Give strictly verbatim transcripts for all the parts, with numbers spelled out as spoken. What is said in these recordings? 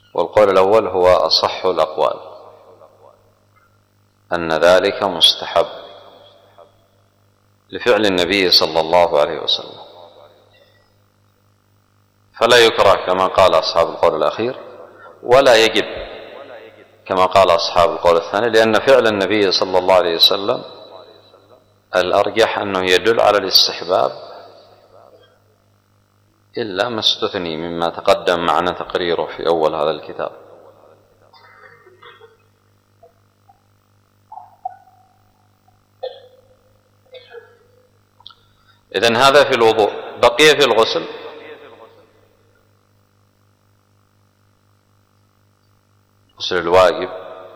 والقول الأول هو أصح الأقوال، أن ذلك مستحب لفعل النبي صلى الله عليه وسلم، فلا يكره كما قال أصحاب القول الأخير، ولا يجب كما قال أصحاب القول الثاني، لأن فعل النبي صلى الله عليه وسلم الأرجح أنه يدل على الاستحباب، إلا ما استثني مما تقدم معنا تقريره في أول هذا الكتاب. إذن هذا في الوضوء. بقي في الغسل. غسل الواجب.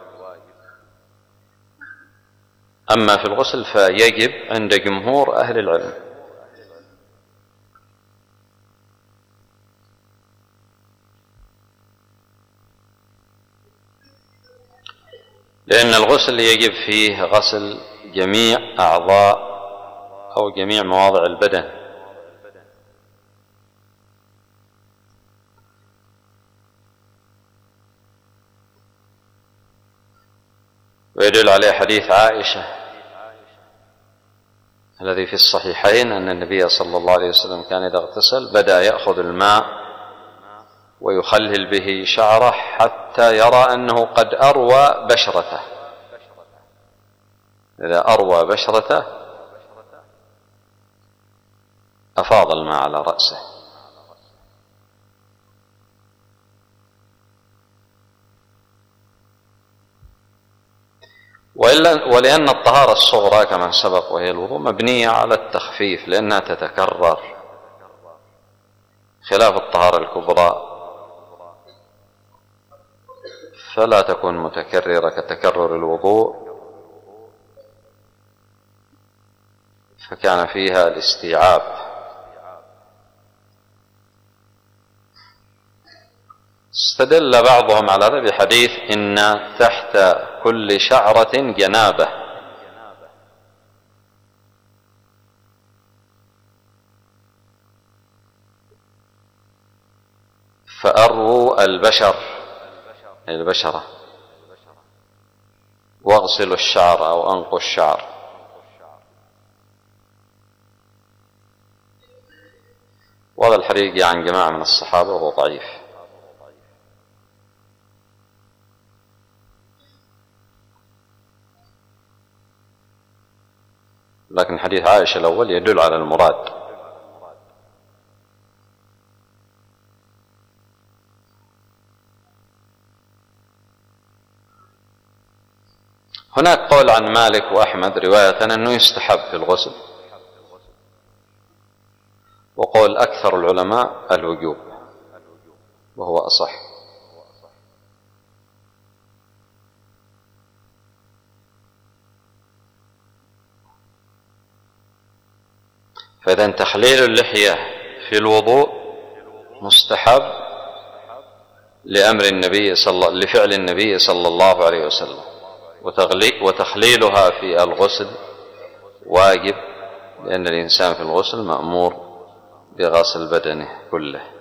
أما في الغسل فيجب عند جمهور أهل العلم، لأن الغسل يجب فيه غسل جميع أعضاء أو جميع مواضع البدن، ويدل عليه حديث عائشة الذي في الصحيحين أن النبي صلى الله عليه وسلم كان إذا اغتسل بدأ يأخذ الماء ويخلل به شعره حتى يرى أنه قد أروى بشرته. إذا أروى بشرته أفاض الماء على رأسه. ولأن الطهارة الصغرى كما سبق وهي الوضوء مبنية على التخفيف لأنها تتكرر، خلاف الطهارة الكبرى فلا تكون متكررة كتكرر الوضوء، فكان فيها الاستيعاب. استدل بعضهم على هذا بحديث إن تحت كل شعرة جنابة، فأروا البشر البشرة واغسلوا الشعر أو أنقوا الشعر. وهذا الحديث عن جماعة من الصحابة وهو ضعيف. لكن حديث عائشة الأول يدل على المراد. هناك قول عن مالك وأحمد رواية أنه يستحب في الغسل، وقول أكثر العلماء الوجوب وهو أصح. فإذا تخليل اللحية في الوضوء مستحب لأمر النبي صلى لفعل النبي صلى الله عليه وسلم، وتخليلها في الغسل واجب، لأن الإنسان في الغسل مأمور بغسل بدنه كله.